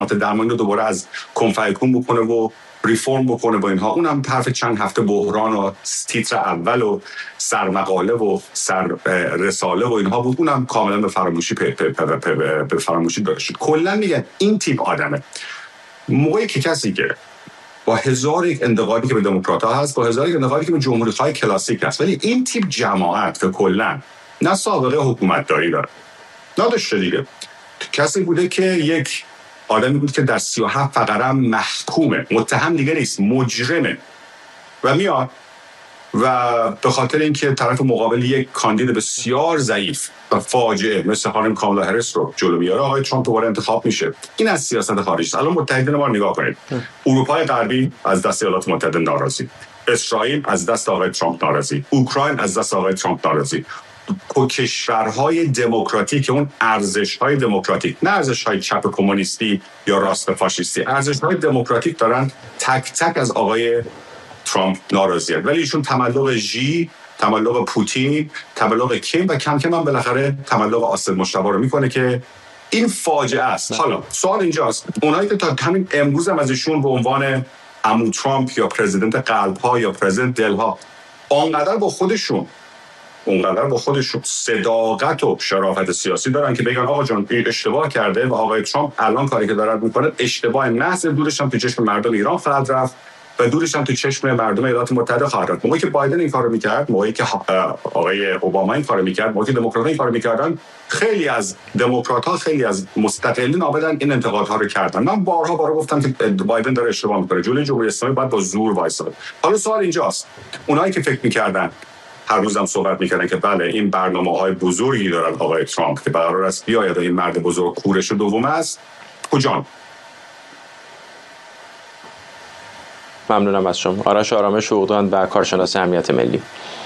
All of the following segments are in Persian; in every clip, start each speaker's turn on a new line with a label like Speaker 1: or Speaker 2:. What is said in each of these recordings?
Speaker 1: درمانی رو دوباره از کنفیکون بکنه و ریفورم بکنه با اینها. اونم طرف چند هفته بحران و تیتر اول و سرمقاله و سر رساله و اینها بود، اونم کاملا به فراموشی به فراموشی داده شد. کلا میگه این تیپ آدمه. موقعی که کسی که با هزار یک انتقادی که به دموکرات‌ها هست، با هزار یک انتقادی که به جمهوری‌خواه کلاسیک هست، ولی این تیپ جماعت که کلا نه سابقه حکومتداری داره نداشته دیگه، کسی بوده که یک آدمی بود که در 37 فقره محکومه، متهم دیگه نیست، مجرمه و میاد و به خاطر اینکه طرف مقابل یک کاندید بسیار ضعیف و فاجعه مثل خانم کامالا هریس رو جلو میاره، آقای ترامپ دوباره انتخاب میشه. این از سیاست خارجی. الان متحدین ما نگاه کنید، اروپای غربی از دست ایالات متحده ناراضی، اسرائیل از دست آقای ترامپ ناراضی، اوکراین از دست آقای ترامپ ناراضی. کشورهای دموکراتیک، اون ارزش‌های دموکراتیک، نه ارزش‌های چپ کمونیستی یا راست فاشیستی، ارزش‌های دموکراتیک دارن تک تک از آقای ترامپ ناراضی‌اند، ولی ایشون تملق ژی، تملق پوتین، تملق کیم و کم کم هم بالاخره تملق آسد مجتبی رو میکنه که این فاجعه است. حالا سوال اینجاست، اونایی که تا همین امروز هم از ایشون به عنوان عمو ترامپ یا پرزیدنت قلب‌ها یا پرزیدنت دل‌ها اونقدر با خودشون صداقت و شرافت سیاسی دارن که بگن آقا جان این اشتباه کرده و آقای ترامپ الان کاری که داره میکنه اشتباه محض، دورش هم تو چشم مردم ایران خواهد رفت و دورش هم تو چشم مردم ایالات متحده خواهد رفت. موقعی که بایدن این کارو میکرد، موقعی که آقای اوباما این کارو میکرد، موقعی که دموکرات‌ها این کارو میکردن، خیلی از دموکرات‌ها، خیلی از مستقلین آمدن این انتقادها رو کردن. من بارها گفتم که بایدن داره اشتباه میکنه، جلوی جمهوری اسلامی باید با زور وایساد. حالا سوال اینجاست، اونایی که فکر میکردن هر روزم صحبت میکنن که بله این برنامه‌های بزرگی دارن آقای ترامپ که قرار است بیاید این مرد بزرگ کورش دوم است، کجان؟
Speaker 2: ممنونم از شما. آرش آرامش حقوقدان و کارشناس امنیت ملی.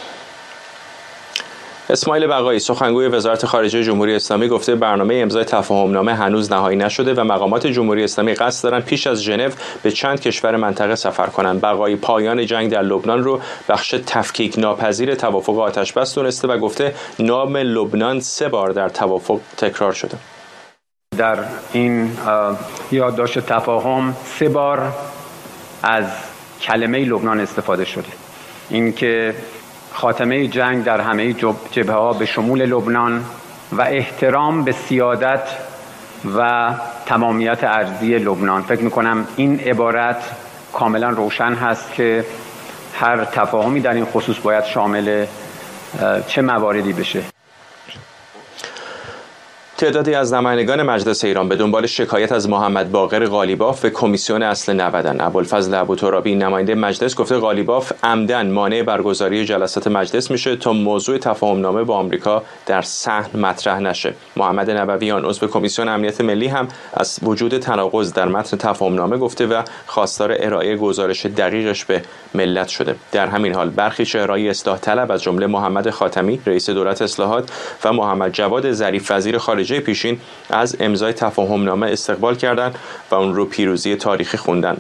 Speaker 2: اسماعیل بقایی سخنگوی وزارت خارجه جمهوری اسلامی گفته برنامه امضای تفاهم‌نامه هنوز نهایی نشده و مقامات جمهوری اسلامی قصد دارن پیش از ژنو به چند کشور منطقه سفر کنند. بقایی پایان جنگ در لبنان رو بخش تفکیک ناپذیر توافق آتش‌بس دونسته و گفته نام لبنان 3 بار در توافق تکرار شده.
Speaker 3: در این یادداشت تفاهم 3 بار از کلمه لبنان استفاده شده. این که خاتمه جنگ در همه جبهه‌ها به شمول لبنان و احترام به سیادت و تمامیت ارضی لبنان. فکر می‌کنم این عبارت کاملا روشن هست که هر تفاهمی در این خصوص باید شامل چه مواردی بشه.
Speaker 2: تعدادی از نمایندگان مجلس ایران به دنبال شکایت از محمد باقر قالیباف به کمیسیون اصل نودن. ابوالفضل ابوترابی نماینده مجلس گفته قالیباف عمدن مانع برگزاری جلسات مجلس میشه تا موضوع تفاهم‌نامه با آمریکا در صحن مطرح نشه. محمد نبویان عضو کمیسیون امنیت ملی هم از وجود تناقض در متن تفاهم‌نامه گفته و خواستار ارائه گزارش دقیقش به ملت شده. در همین حال برخی شورای اصلاح طلب از جمله محمد خاتمی رئیس دولت اصلاحات و محمد جواد ظریف وزیر خارجه پیشین از امضای تفاهم‌نامه استقبال کردند و اون رو پیروزی تاریخی خوندن.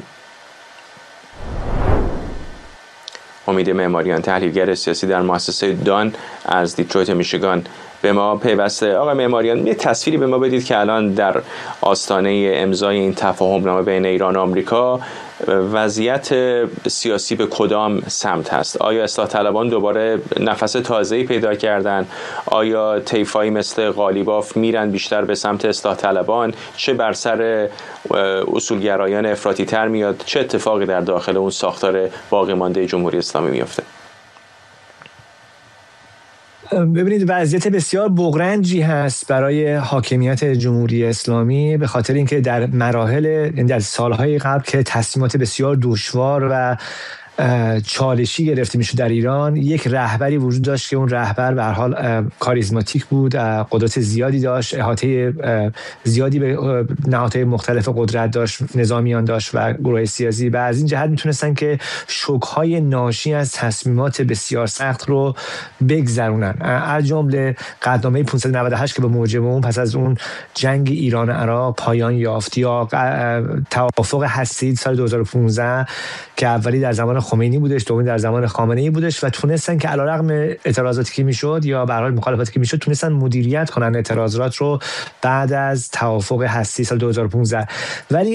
Speaker 2: امید معماریان تحلیلگر سیاسی در مؤسسه دان از دیترویت میشیگان به ما پیوسته. آقای معماریان یه تصویری به ما بدید که الان در آستانه امضای این تفاهم‌نامه بین ایران و آمریکا وضعیت سیاسی به کدام سمت هست؟ آیا اصلاح طلبان دوباره نفس تازه‌ای پیدا کردن؟ آیا طیفایی مثل قالیباف میرن بیشتر به سمت اصلاح طلبان؟ چه بر سر اصولگرایان افراطی تر میاد؟ چه اتفاقی در داخل اون ساختار باقی مانده جمهوری اسلامی میفته؟
Speaker 4: ببینید وضعیت بسیار بغرنجی هست برای حاکمیت جمهوری اسلامی به خاطر اینکه در مراحل در سالهای قبل که تصمیمات بسیار دشوار و چالشی گرفته میشه در ایران، یک رهبری وجود داشت که اون رهبر به هر حال کاریزماتیک بود، قدرت زیادی داشت، احاطه زیادی به نهادهای مختلف قدرت داشت، نظامیان داشت و گروه سیاسی، و از این جهت میتونستن که شوک‌های ناشی از تصمیمات بسیار سخت رو بگذرونن. از جمله قطعنامه 598 که به موجب اون پس از اون جنگ ایران و عراق پایان یافت، یا توافق هسته‌ای سال 2015 که اولی در زمان خمینی بودش، دومی در زمان خامنه‌ای بودش و تونستن که علیرغم اعتراضاتی که میشد یا به هر حال مخالفاتی که میشد تونستن مدیریت کنن اعتراضات رو بعد از توافق هستی سال 2015. ولی